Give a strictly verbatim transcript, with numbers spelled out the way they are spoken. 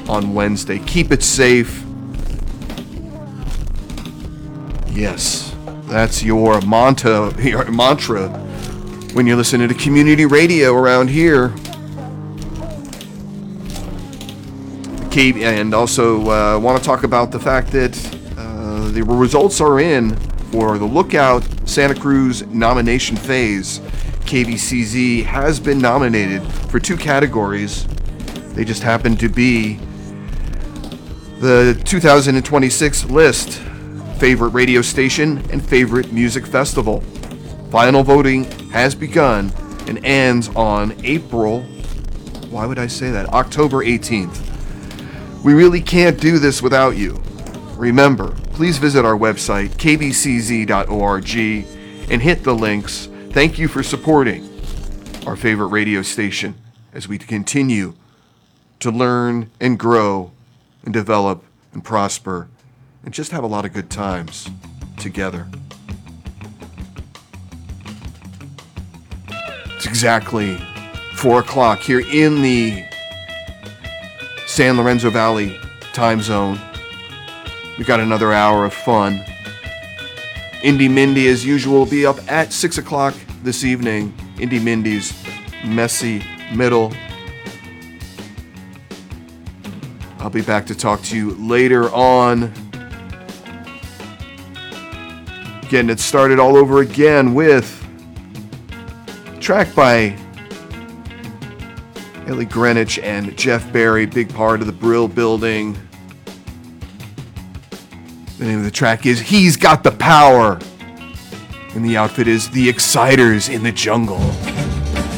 on Wednesday. Keep it safe. Yes, that's your mantra, your mantra when you're listening to community radio around here. And also uh, want to talk about the fact that uh, the results are in for the Lookout Santa Cruz nomination phase. K B C Z has been nominated for two categories. They just happen to be the two thousand twenty-six list, favorite radio station and favorite music festival. Final voting has begun and ends on April, why would I say that? October eighteenth. We really can't do this without you. Remember, please visit our website, k b c z dot org, and hit the links. Thank you for supporting our favorite radio station as we continue to learn and grow and develop and prosper and just have a lot of good times together. It's exactly four o'clock here in the San Lorenzo Valley time zone. We got another hour of fun. Indy Mindy, as usual, will be up at six o'clock this evening. Indy Mindy's Messy Middle. I'll be back to talk to you later on. Getting it started all over again with a track by Ellie Greenwich and Jeff Barry, big part of the Brill Building. The name of the track is He's Got the Power. And the outfit is The Exciters in the Jungle.